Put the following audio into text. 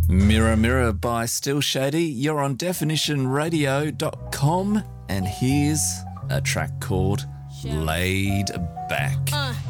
Mirror Mirror by Still Shady. You're on definitionradio.com, and here's a track called Laid Back.